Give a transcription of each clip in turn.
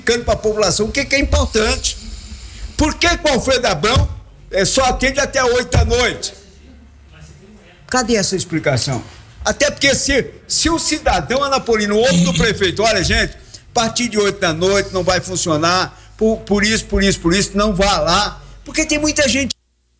para a população o que é importante. Por que o Alfredo Abrão só atende até 8 da noite? Cadê essa explicação? Até porque se o cidadão anapolino ouve do prefeito, olha gente, a partir de 8 da noite não vai funcionar, por isso, não vá lá, porque tem muita gente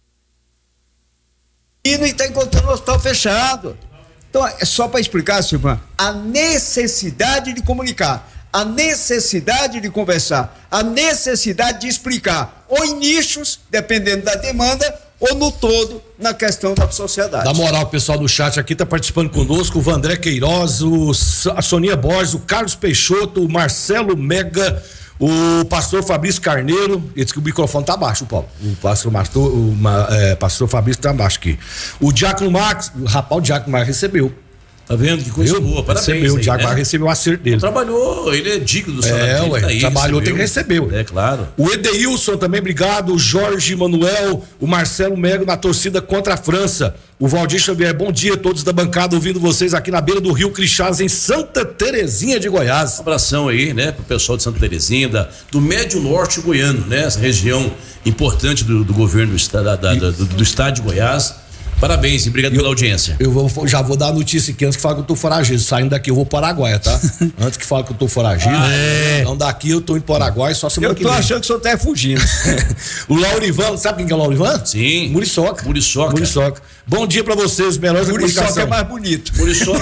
e está encontrando o hospital fechado. Então, é só para explicar, Silvana, a necessidade de comunicar, a necessidade de conversar, a necessidade de explicar, ou em nichos, dependendo da demanda, ou no todo, na questão da sociedade. Dá moral, o pessoal do chat aqui tá participando conosco, o Vandré Queiroz, a Sonia Borges, o Carlos Peixoto, o Marcelo Mega, o pastor Fabrício Carneiro. Ele disse que o microfone tá baixo, Paulo. O pastor Fabrício tá baixo aqui. O Diácono Marcos, rapaz, o Diácono Marcos recebeu. Tá vendo? Que coisa boa, parabéns. Recebeu, o Diácono Marcos recebeu o acerto dele. Trabalhou, ele é digno do salário. Trabalhou, tem que receber. É claro. O Edeilson também, obrigado. O Jorge Manuel, o Marcelo Mego na torcida contra a França. O Valdir Xavier, bom dia a todos da bancada, ouvindo vocês aqui na beira do Rio Crixás, em Santa Terezinha de Goiás. Um abração aí, né, pro pessoal de Santa Terezinha, do Médio Norte goiano, né, essa região importante do governo do estado de Goiás. Parabéns e obrigado pela audiência. Já vou dar a notícia aqui antes que fala que eu tô foragido. Saindo daqui eu vou para o Araguaia, tá? Antes que fala que eu tô foragido. Então daqui eu tô indo para o Araguaia só semana que vem. Eu tô achando que o senhor tá fugindo. O Laurivan, sabe quem que é o Laurivan? Sim. Muriçoca. Bom dia pra vocês, melhores da comunicação. Muriçoca é mais bonito.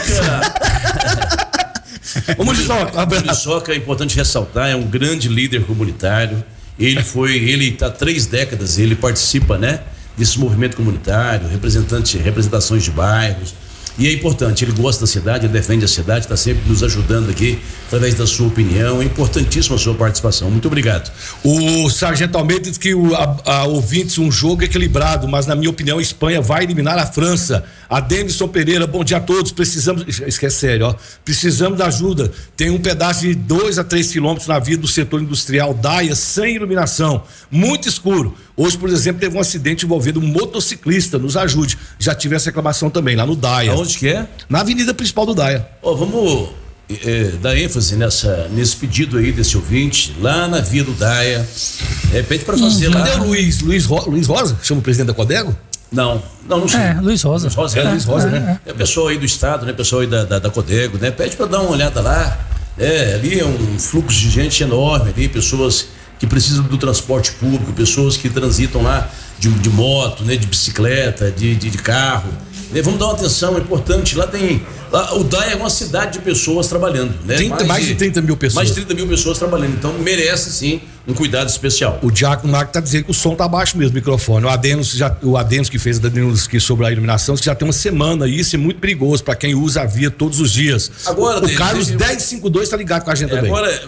Muriçoca é importante ressaltar, é um grande líder comunitário. Ele tá há 3 décadas, ele participa, né? Desse movimento comunitário, representações de bairros, e é importante, ele gosta da cidade, ele defende a cidade, está sempre nos ajudando aqui, através da sua opinião, é importantíssima a sua participação, muito obrigado. O Sargento Almeida diz que ouvintes, um jogo equilibrado, mas na minha opinião a Espanha vai eliminar a França. A Denison Pereira, bom dia a todos, precisamos da ajuda, tem um pedaço de 2 a 3 quilômetros na via do setor industrial Daia, sem iluminação, muito escuro. Hoje, por exemplo, teve um acidente envolvendo um motociclista, nos ajude. Já tive essa reclamação também, lá no Daia. Aonde que é? Na avenida principal do Daia. Vamos dar ênfase nesse pedido aí desse ouvinte, lá na via do Daia. Pede para fazer lá. Cadê o Luiz Rosa? Chama o presidente da Codego? Não sei. Luiz Rosa. Luiz Rosa, né? É o pessoal aí do estado, né? Pessoal aí da Codego, né? Pede para dar uma olhada lá. Ali é um fluxo de gente enorme ali, pessoas que precisam do transporte público, pessoas que transitam lá de moto, né? De bicicleta, de carro. Vamos dar uma atenção importante. Lá o Daia é uma cidade de pessoas trabalhando, né? Mais de 30 mil pessoas. Mais de 30 mil pessoas trabalhando. Então merece sim um cuidado especial. O Diácono Marco tá dizendo que o som tá baixo mesmo, o microfone. O Adenos que fez a denúncia aqui sobre a iluminação, que já tem uma semana, e isso é muito perigoso para quem usa a via todos os dias. Agora, o Carlos 1052 tá ligado com a gente também. Agora,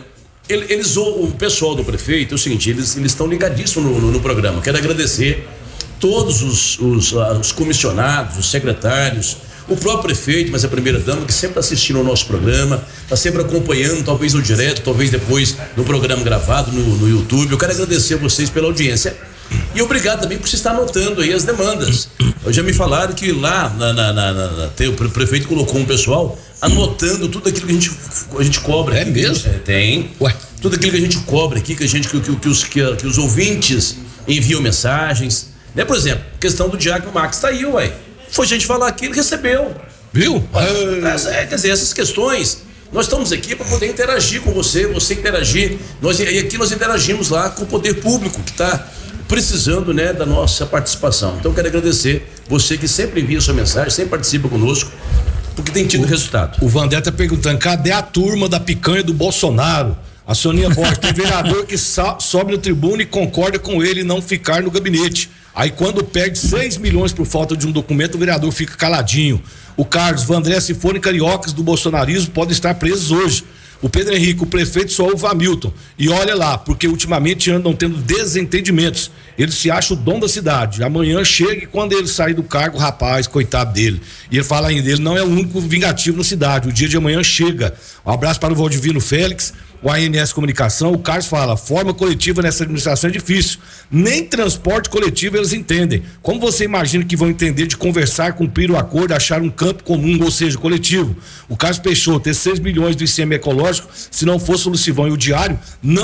o pessoal do prefeito, é o seguinte, eles estão ligadíssimos no programa. Quero agradecer todos os comissionados, os secretários, o próprio prefeito, mas a primeira-dama, que sempre assistindo ao nosso programa, está sempre acompanhando, talvez no direto, talvez depois no programa gravado no YouTube. Eu quero agradecer a vocês pela audiência e obrigado também por você estar anotando aí as demandas. Já me falaram que lá o prefeito colocou um pessoal anotando tudo aquilo que a gente cobra. É aqui, mesmo? Tem. Ué. Tudo aquilo que a gente cobra aqui, que os ouvintes enviam mensagens. Né? Por exemplo, questão do Diácono Max, tá aí, ué. Foi gente falar aqui, ele recebeu. Viu? Quer dizer, essas questões, nós estamos aqui para poder interagir com você interagir. E aqui nós interagimos lá com o poder público que está precisando, né, da nossa participação. Então eu quero agradecer você que sempre envia sua mensagem, sempre participa conosco, porque tem tido resultado. O Vandé tá perguntando, cadê a turma da picanha do Bolsonaro? A Soninha Borges, tem vereador que sobe no tribuna e concorda com ele não ficar no gabinete. Aí quando perde 6 milhões por falta de um documento, o vereador fica caladinho. O Carlos, Vandré, se forem cariocas do bolsonarismo, podem estar presos hoje. O Pedro Henrique, o prefeito só ouve Hamilton. E olha lá, porque ultimamente andam tendo desentendimentos. Ele se acha o dono da cidade. Amanhã chega e quando ele sair do cargo, rapaz, coitado dele. E ele fala ainda, ele não é o único vingativo na cidade. O dia de amanhã chega. Um abraço para o Valdivino Félix, o ANS Comunicação. O Carlos fala, forma coletiva nessa administração é difícil. Nem transporte coletivo eles entendem. Como você imagina que vão entender de conversar, cumprir o acordo, achar um campo comum, ou seja, coletivo? O Carlos Peixoto, esses 6 milhões do ICM ecológico, se não fosse o Lucivão e o Diário, não